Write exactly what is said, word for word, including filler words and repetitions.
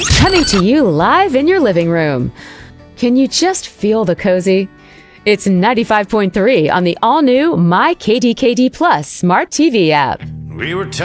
Coming to you live in your living room. Can you just feel the cozy? It's ninety-five point three on the all-new My K D K D Plus Smart T V app. We were